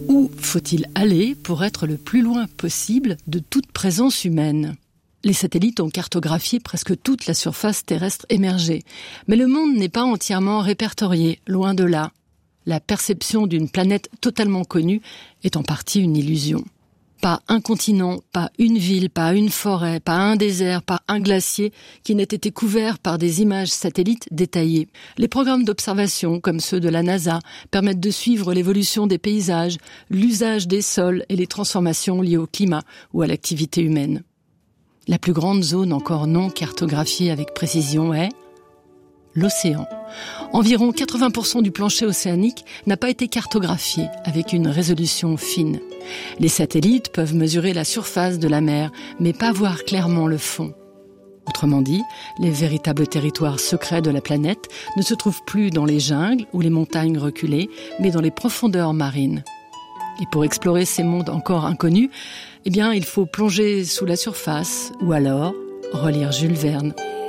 Où faut-il aller pour être le plus loin possible de toute présence humaine ? Les satellites ont cartographié presque toute la surface terrestre émergée. Mais le monde n'est pas entièrement répertorié, loin de là. La perception d'une planète totalement connue est en partie une illusion. Pas un continent, pas une ville, pas une forêt, pas un désert, pas un glacier qui n'ait été couvert par des images satellites détaillées. Les programmes d'observation, comme ceux de la NASA, permettent de suivre l'évolution des paysages, l'usage des sols et les transformations liées au climat ou à l'activité humaine. La plus grande zone encore non cartographiée avec précision est l'océan. Environ 80% du plancher océanique n'a pas été cartographié avec une résolution fine. Les satellites peuvent mesurer la surface de la mer, mais pas voir clairement le fond. Autrement dit, les véritables territoires secrets de la planète ne se trouvent plus dans les jungles ou les montagnes reculées, mais dans les profondeurs marines. Et pour explorer ces mondes encore inconnus, il faut plonger sous la surface ou alors relire Jules Verne.